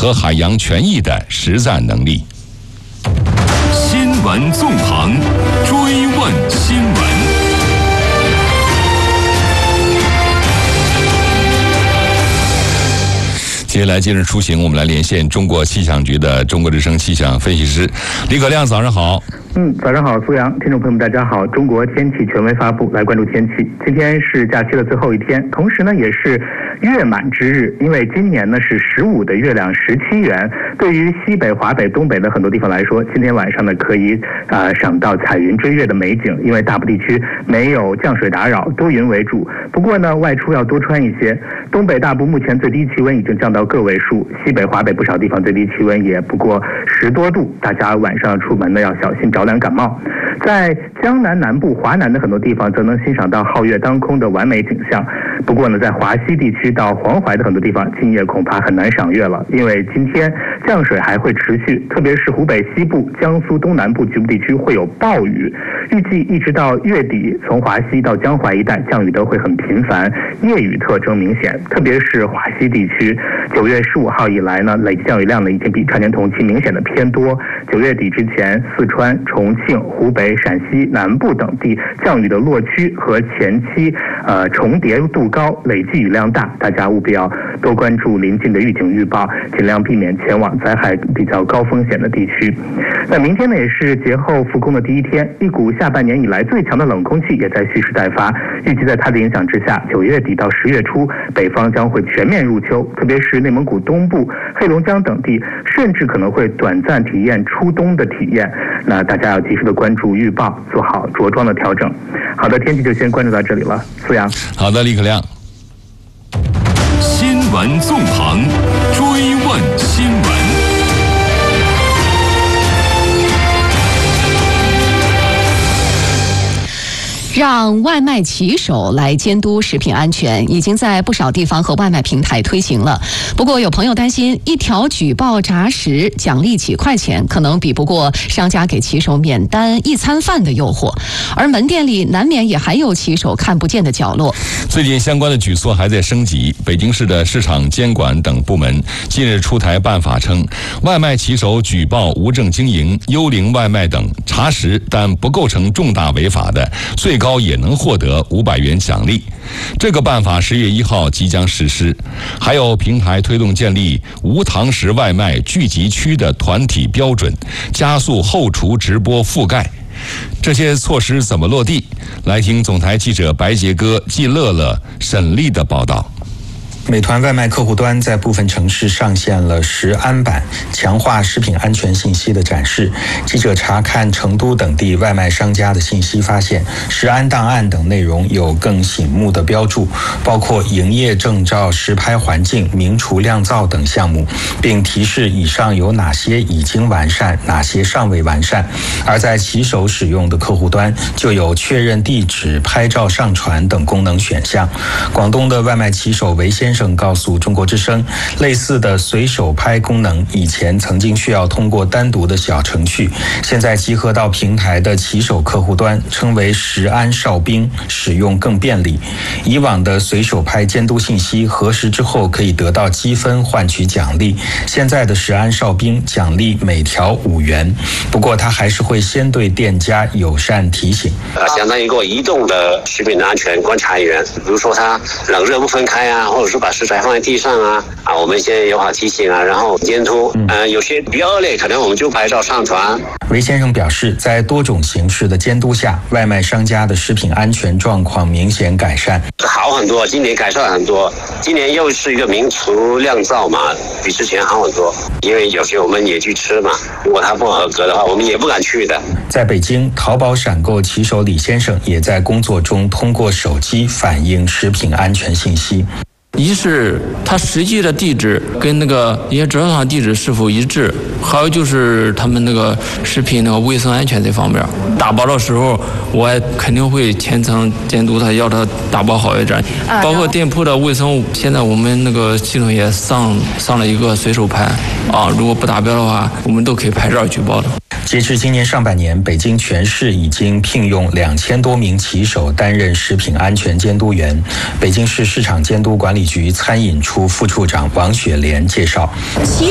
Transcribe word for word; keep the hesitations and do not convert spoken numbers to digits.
和海洋权益的实战能力。 新闻纵横，追问新闻。 接下来今日出行，我们来连线中国气象局的中国之声气象分析师李可亮，早上好。 嗯，早上好，苏阳，听众朋友们，大家好。中国天气权威发布，来关注天气。今天是假期的最后一天，同时呢也是月满之日，因为今年呢是十五的月亮十七圆。对于西北、华北、东北的很多地方来说，今天晚上呢可以呃赏到彩云追月的美景，因为大部地区没有降水打扰，多云为主。不过呢，外出要多穿一些。东北大部目前最低气温已经降到个位数，西北、华北不少地方最低气温也不过十多度，大家晚上出门呢要小心着凉感冒。在江南南部、华南的很多地方，则能欣赏到皓月当空的完美景象。不过呢，在华西地区到黄淮的很多地方，今夜恐怕很难赏月了，因为今天降水还会持续，特别是湖北西部、江苏东南部局部地区会有暴雨。预计一直到月底，从华西到江淮一带降雨都会很频繁，夜雨特征明显，特别是华西地区。九月十五号以来呢，累计降雨量呢已经比常年同期明显的偏多。九月底之前，四川、重庆、湖北、陕西南部等地降雨的落区和前期呃重叠度高，累计雨量大，大家务必要多关注临近的预警预报，尽量避免前往灾害比较高风险的地区。那明天呢也是节后复工的第一天，一股下半年以来最强的冷空气也在蓄势待发，预计在它的影响之下，九月底到十月初，北方将会全面入秋，特别是内蒙古东部、黑龙江等地，甚至可能会短暂体验初冬的体验。那大家要及时的关注预报，做好着装的调整。好的，天气就先关注到这里了，苏阳。 好的，李可亮。 新闻纵横，追问新闻。 让外卖骑手来监督食品安全，已经在不少地方和外卖平台推行了。不过有朋友担心，一条举报炸食奖励几块钱，可能比不过商家给骑手免单一餐饭的诱惑。而门店里难免也还有骑手看不见的角落。 最近相关的举措还在升级，北京市的市场监管等部门近日出台办法称，外卖骑手举报无证经营、幽灵外卖等查实但不构成重大违法的，最高高也能获得五百元奖励。这个办法十月一号即将实施。还有平台推动建立无堂食外卖聚集区的团体标准，加速后厨直播覆盖。这些措施怎么落地？来听总台记者白杰哥、季乐乐、沈丽的报道。 美团外卖客户端在部分城市上线了食安版，强化食品安全信息的展示。记者查看成都等地外卖商家的信息，发现食安档案等内容有更醒目的标注，包括营业证照、实拍环境、明厨亮灶等项目，并提示以上有哪些已经完善，哪些尚未完善。而在骑手使用的客户端，就有确认地址、拍照上传等功能选项。广东的外卖骑手韦先生告诉中国之声，类似的随手拍功能以前曾经需要通过单独的小程序，现在集合到平台的骑手客户端，称为食安哨兵，使用更便利。以往的随手拍监督信息核实之后可以得到积分换取奖励，现在的食安哨兵奖励每条五元，不过它还是会先对店家友善提醒， 呃，相当于一个移动的食品安全观察员，比如说它冷热不分开啊，或者是把食材放在地上啊，啊，我们先友好提醒啊，然后监督。呃，有些比较恶劣，可能我们就拍照上传。 韦先生表示，在多种形式的监督下，外卖商家的食品安全状况明显改善， 好很多。今年改善很多，今年又是一个明厨亮灶嘛，比之前好很多。因为有些我们也去吃嘛，如果它不合格的话，我们也不敢去的。 在北京，淘宝闪购骑手李先生也在工作中通过手机反映食品安全信息。 一是它实际的地址跟那个营业执照上地址是否一致，还有就是他们那个食品那个卫生安全这方面。打包的时候，我肯定会全程监督他，要他打包好一点。包括店铺的卫生，现在我们那个系统也上上了一个随手拍啊，如果不达标的话，我们都可以拍照举报的。 截至今年上半年，北京全市已经聘用两千多名骑手担任食品安全监督员。北京市市场监督管理局餐饮处副处长王雪莲介绍， 骑